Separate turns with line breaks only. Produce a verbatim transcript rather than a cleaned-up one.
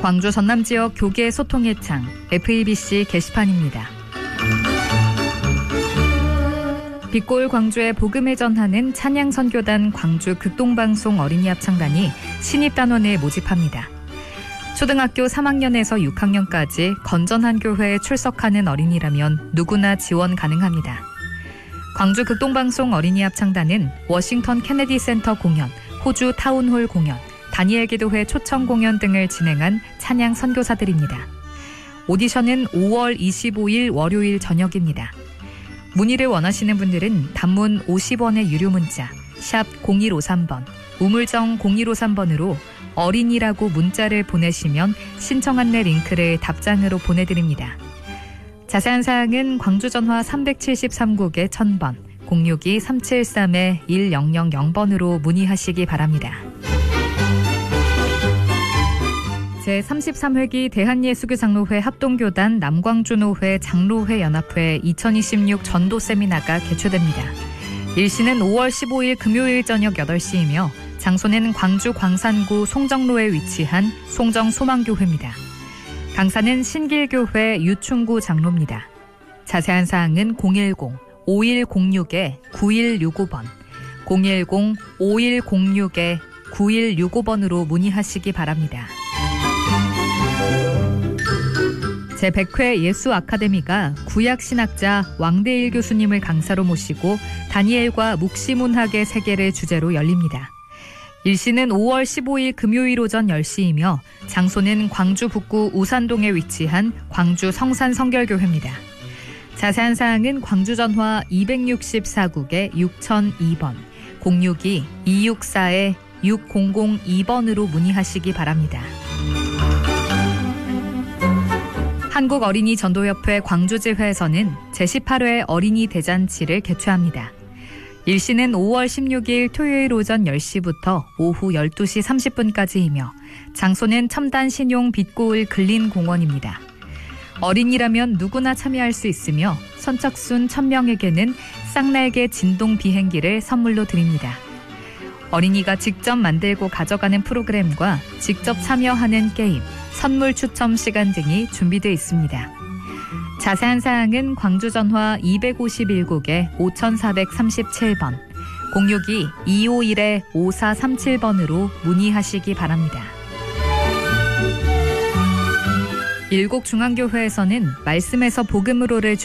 광주 전남 지역 교계 소통의 창 에프이비씨 게시판입니다. 빛골 광주에 복음을 전하는 찬양선교단 광주 극동방송 어린이 합창단이 신입단원을 모집합니다. 초등학교 삼 학년에서 육 학년까지 건전한 교회에 출석하는 어린이라면 누구나 지원 가능합니다. 광주 극동방송 어린이 합창단은 워싱턴 케네디 센터 공연, 호주 타운홀 공연, 다니엘 기도회 초청 공연 등을 진행한 찬양 선교사들입니다. 오디션은 오월 이십오일 월요일 저녁입니다. 문의를 원하시는 분들은 단문 오십 원의 유료 문자 샵 공일오삼 번, 우물정 공일오삼 번으로 어린이라고 문자를 보내시면 신청 안내 링크를 답장으로 보내드립니다. 자세한 사항은 광주전화 삼백칠십삼 국에 천 번, 공육이 삼칠삼 일공공공 번으로 문의하시기 바랍니다. 제삼십삼 회기 대한예수교장로회 합동교단 남광주노회 장로회 연합회 이천이십육 전도 세미나가 개최됩니다. 일시는 오월 십오일 금요일 저녁 여덟 시이며 장소는 광주 광산구 송정로에 위치한 송정소망교회입니다. 강사는 신길교회 유충구 장로입니다. 자세한 사항은 공일공 오일공육 구일육오 번, 공일공 오일공육 구일육오 번으로 문의하시기 바랍니다. 제백 회 예수 아카데미가 구약신학자 왕대일 교수님을 강사로 모시고 다니엘과 묵시문학의 세계를 주제로 열립니다. 일시는 오월 십오일 금요일 오전 열 시이며 장소는 광주 북구 우산동에 위치한 광주 성산 성결교회입니다. 자세한 사항은 광주전화 이백육십사 국에 육천이 번, 공육이 이육사 육공공이 번으로 문의하시기 바랍니다. 한국어린이전도협회 광주지회에서는 제십팔 회 어린이 대잔치를 개최합니다. 일시는 오월 십육일 토요일 오전 열 시부터 오후 열두 시 삼십 분까지이며 장소는 첨단 신용 빛고을 근린공원입니다. 어린이라면 누구나 참여할 수 있으며 선착순 천 명에게는 쌍날개 진동 비행기를 선물로 드립니다. 어린이가 직접 만들고 가져가는 프로그램과 직접 참여하는 게임, 선물 추첨 시간 등이 준비되어 있습니다. 자세한 사항은 광주전화 이백오십일 국에 오사삼칠 번, 공육이 이오일 오사삼칠 번으로 문의하시기 바랍니다. 일곡중앙교회에서는 말씀에서 복음으로를